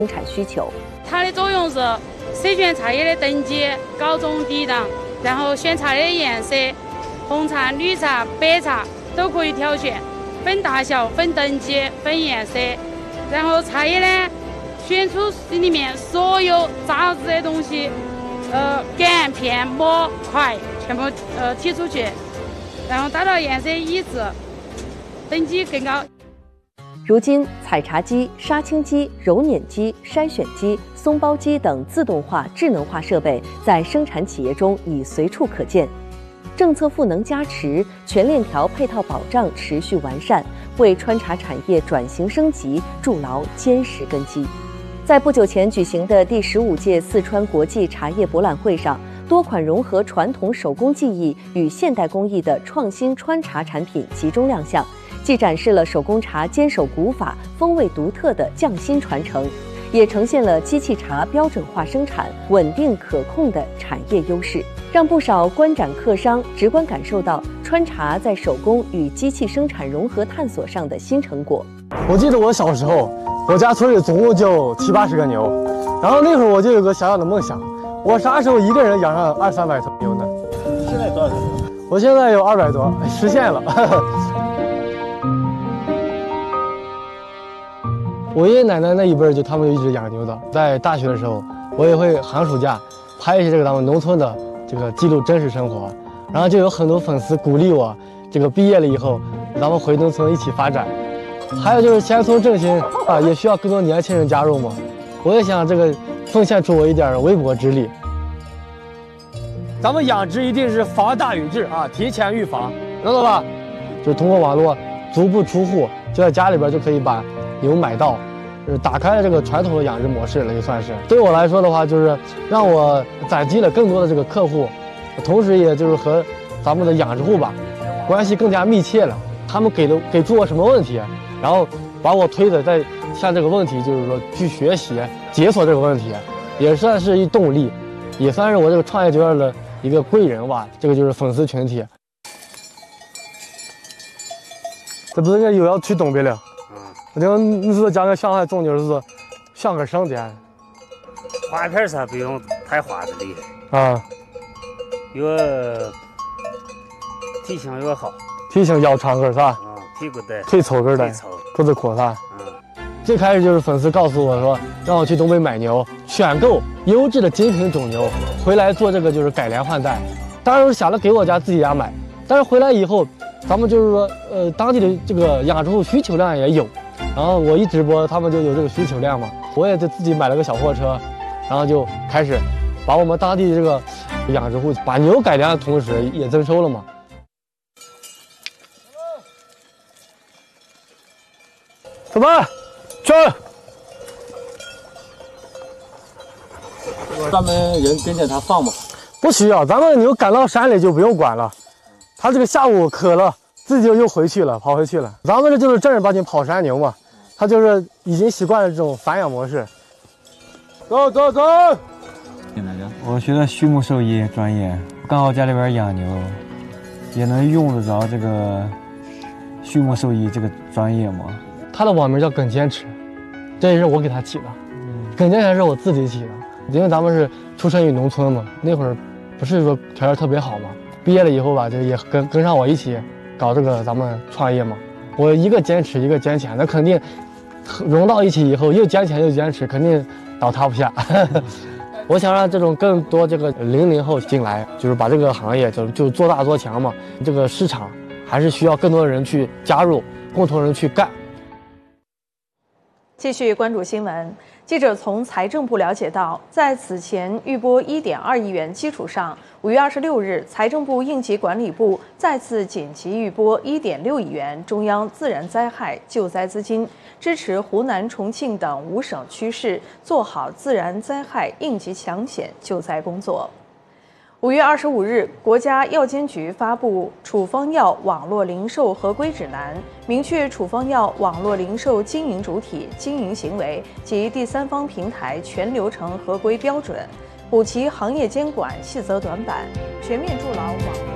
生产需求。 它的作用是筛选茶叶的等级高中低档，然后选茶叶的颜色，红茶、绿茶、白茶都可以挑选，分大小、分等级、分颜色。然后茶叶呢，选出里面所有杂质的东西，杆、片、膜、块全部剔出去，然后达到颜色一致，等级更高。 如今，采茶机、杀青机、揉捻机、筛选机、松包机等自动化、智能化设备在生产企业中已随处可见。政策赋能加持，全链条配套保障持续完善，为川茶产业转型升级筑牢坚实根基。在不久前举行的第15届四川国际茶叶博览会上，多款融合传统手工技艺与现代工艺的创新川茶产品集中亮相，既展示了手工茶坚守古法、风味独特的匠心传承，也呈现了机器茶标准化生产、稳定可控的产业优势，让不少观展客商直观感受到川茶在手工与机器生产融合探索上的新成果。 我记得我小时候，我家村里总共就70-80个牛，然后那会儿我就有个小小的梦想，我啥时候一个人养上200-300头牛呢？ 现在多少头？ 我现在有200多，实现了。我爷爷奶奶那一辈就他们就一直养牛的。在大学的时候，我也会寒暑假拍一些咱们农村的记录真实生活，然后就有很多粉丝鼓励我，毕业了以后咱们回农村一起发展。还有就是先从振兴啊，也需要更多年轻人加入嘛。我也想奉献出我一点微薄之力。咱们养殖一定是防大于治啊，提前预防，知道吧？就是通过网络足不出户，就在家里边就可以把牛买到，打开了传统的养殖模式了，也算是。对我来说的话，就是让我攒积了更多的客户，同时也就是和咱们的养殖户吧关系更加密切了。他们给出我什么问题，然后把我推的在向这个问题就是说去学习解锁这个问题，也算是一动力，也算是我创业阶段的一个贵人吧。就是粉丝群体。这不是又要去东北了？我听你是讲个上海重点是像个省点， 花片啥不用太花的厉害啊， 越体型越好， 体型腰长个是吧？ 屁股的， 腿粗个的，裤子阔啥？最开始就是粉丝告诉我说，让我去东北买牛，选购优质的精品种牛，回来做就是改良换代。当然是想着给我自己家买，但是回来以后，咱们就是说，当地的养殖户需求量也有。然后我一直播，他们就有需求量嘛，我也就自己买了个小货车，然后就开始把我们当地养殖户把牛改良的同时也增收了嘛。怎么去？ 专门人跟着他放吗？ 不需要，咱们牛赶到山里就不用管了，他下午渴了自己就又回去了，跑回去了。咱们这就是正儿八经跑山牛嘛。他已经习惯了这种繁养模式。走走走！ 我学的畜牧兽医专业，刚好家里边养牛，也能用得着畜牧兽医专业嘛。 他的网名叫耿坚持，这也是我给他起的。耿坚持是我自己起的，因为咱们是出生于农村嘛，那会儿不是说条件特别好嘛。毕业了以后吧，就也跟上我一起搞咱们创业嘛。我一个坚持一个坚强，那肯定融到一起以后又坚强又坚持，肯定倒塌不下。我想让更多00后进来，就是把这个行业就做大做强嘛。这个市场还是需要更多的人去加入，共同人去干。 继续关注新闻。记者从财政部了解到，在此前预拨1.2亿元基础上，5月26日，财政部应急管理部再次紧急预拨1.6亿元中央自然灾害救灾资金，支持湖南、重庆等5省区市做好自然灾害应急抢险救灾工作。5月25日，国家药监局发布处方药网络零售合规指南，明确处方药网络零售经营主体经营行为及第三方平台全流程合规标准，补齐行业监管细则短板，全面筑牢网络。